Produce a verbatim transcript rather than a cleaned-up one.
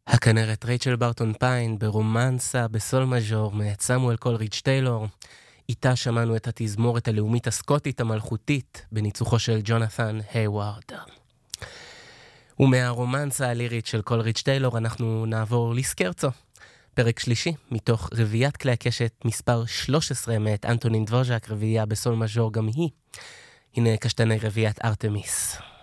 הכנרת רייצ'ל ברטון פיין ברומנסה בסול מז'ור מאת סמואל קולרידג' טיילור. איתה שמענו את התזמורת הלאומית הסקוטית המלכותית בניצוחו של ג'ונת'ן היוורד. ומהרומנסה הלירית של קולרידג' טיילור אנחנו נעבור לסקרצו, פרק שלישי מתוך רביעיית כלי הקשת מספר שלוש עשרה מאת אנטונין דבוז'ק, רביעייה בסול מז'ור גם היא. הנה קשתני רביעיית ארתמיס.